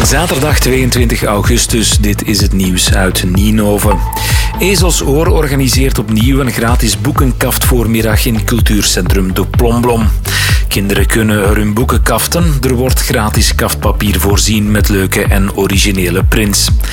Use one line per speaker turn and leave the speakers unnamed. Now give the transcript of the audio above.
Zaterdag 22 augustus, dit is het nieuws uit Ninove. Ezelsoor organiseert opnieuw een gratis boekenkaftvoormiddag in cultuurcentrum De Plomblom. Kinderen kunnen er hun boeken kaften. Er wordt gratis kaftpapier voorzien met leuke en originele prints.